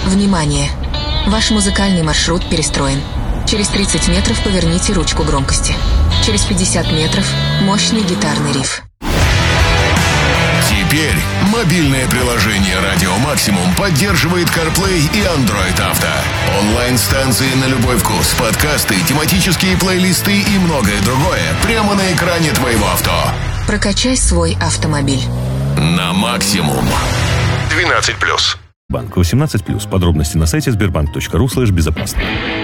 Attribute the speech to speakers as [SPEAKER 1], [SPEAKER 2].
[SPEAKER 1] Внимание! Ваш музыкальный маршрут перестроен. Через 30 метров поверните ручку громкости. Через 50 метров мощный гитарный риф.
[SPEAKER 2] Теперь мобильное приложение «Радио Максимум» поддерживает CarPlay и Android Auto. Онлайн-станции на любой вкус, подкасты, тематические плейлисты и многое другое прямо на экране твоего авто.
[SPEAKER 1] Прокачай свой автомобиль.
[SPEAKER 2] На максимум. 12+.
[SPEAKER 3] Банк 18+. Подробности на сайте sberbank.ru/безопасно.